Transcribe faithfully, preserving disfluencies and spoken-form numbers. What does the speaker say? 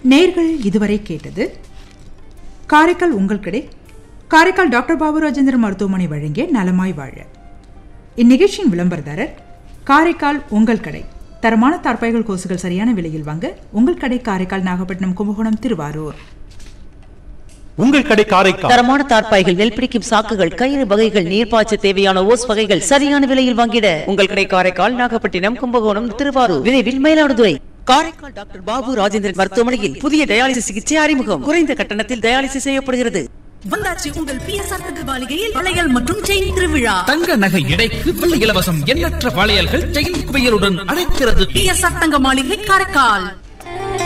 நேர்கள் இதுவரை கேட்டது காரைக்கால் உங்கள் கடை காரைக்கால் டாக்டர் பாபு ராஜேந்திரன் மருத்துவமனை வழங்கிய நலமாய் வாழ. இந்நிகழ்ச்சியின் விளம்பரதாரர் காரைக்கால் உங்கள் கடை. தரமான தார்பாய்கள் கோசுகள் சரியான விலையில் வாங்க உங்கள் கடை காரைக்கால், நாகப்பட்டினம், கும்பகோணம், திருவாரூர். உங்கள் கடை காரைக்கால். தரமான தார்பாய்கள், நெல்பிடிக்கும் சாக்குகள், கயிறு வகைகள், நீர்ப்பாய்ச்ச தேவையான ஓஸ் வகைகள் சரியான விலையில் வாங்கிட உங்கள் கடை காரைக்கால், நாகப்பட்டினம், கும்பகோணம், திருவாரூர், விரைவில் மயிலாடுதுறை. காரைக்கால் டாக்டர் பாபு ராஜேந்திரன் மருத்துவமனையில் புதிய டயாலிசிஸ் சிகிச்சை அறிமுகம். குறைந்த கட்டணத்தில் டயாலிசிஸ் செய்யப்படுகிறது. வந்தாச்சு உங்கள் பிஎஸ்ஆர் தங்க மாளிகையில் வளையல் மற்றும் செயின் திருவிழா. தங்க நகை எடைக்கு வெள்ளி இலவசம். எண்ணற்ற வளையல்கள் செயின் குவியலுடன் அழைக்கிறது. பிஎஸ்ஆர் தங்க மாளிகை காரைக்கால்.